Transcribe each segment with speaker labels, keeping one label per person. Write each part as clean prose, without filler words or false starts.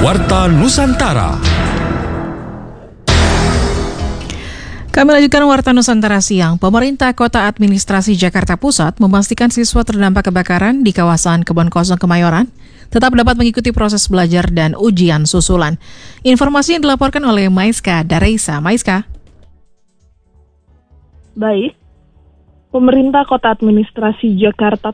Speaker 1: Warta Nusantara.
Speaker 2: Kami lanjutkan Warta Nusantara siang. Pemerintah Kota Administrasi Jakarta Pusat memastikan siswa terdampak kebakaran di kawasan Kebon Kosong Kemayoran tetap dapat mengikuti proses belajar dan ujian susulan. Informasi yang dilaporkan oleh Maiska Dareisa. Maiska.
Speaker 3: Baik, Pemerintah Kota Administrasi Jakarta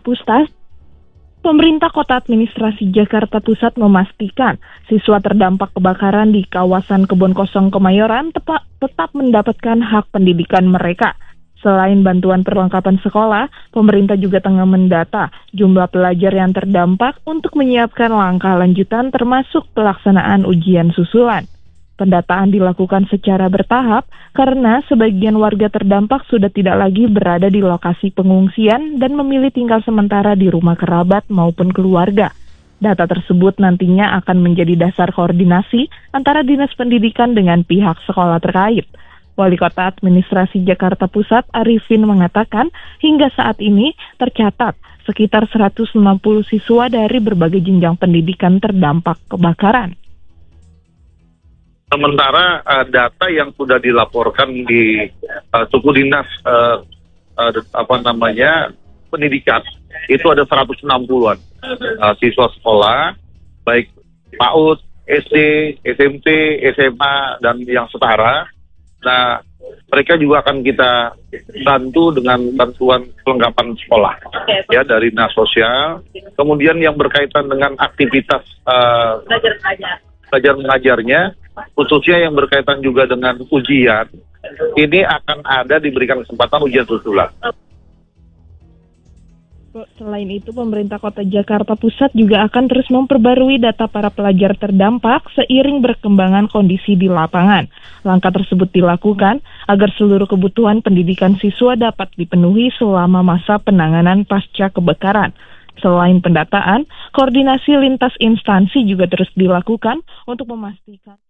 Speaker 3: Pusat memastikan siswa terdampak kebakaran di kawasan Kebon Kosong Kemayoran tetap mendapatkan hak pendidikan mereka. Selain bantuan perlengkapan sekolah, pemerintah juga tengah mendata jumlah pelajar yang terdampak untuk menyiapkan langkah lanjutan termasuk pelaksanaan ujian susulan. Pendataan dilakukan secara bertahap karena sebagian warga terdampak sudah tidak lagi berada di lokasi pengungsian dan memilih tinggal sementara di rumah kerabat maupun keluarga. Data tersebut nantinya akan menjadi dasar koordinasi antara Dinas Pendidikan dengan pihak sekolah terkait. Wali Kota Administrasi Jakarta Pusat Arifin mengatakan hingga saat ini tercatat sekitar 160 siswa dari berbagai jenjang pendidikan terdampak kebakaran.
Speaker 4: Sementara data yang sudah dilaporkan di suku dinas pendidikan itu ada 160-an siswa sekolah, baik PAUD, SD, SMP, SMA dan yang setara. Nah, mereka juga akan kita bantu dengan bantuan perlengkapan sekolah ya dari dinas sosial. Kemudian yang berkaitan dengan aktivitas belajar mengajarnya, khususnya yang berkaitan juga dengan ujian, ini akan diberikan kesempatan ujian susulan.
Speaker 3: Selain itu, pemerintah Kota Jakarta Pusat juga akan terus memperbarui data para pelajar terdampak seiring berkembangan kondisi di lapangan. Langkah tersebut dilakukan agar seluruh kebutuhan pendidikan siswa dapat dipenuhi selama masa penanganan pasca kebakaran. Selain pendataan, koordinasi lintas instansi juga terus dilakukan untuk memastikan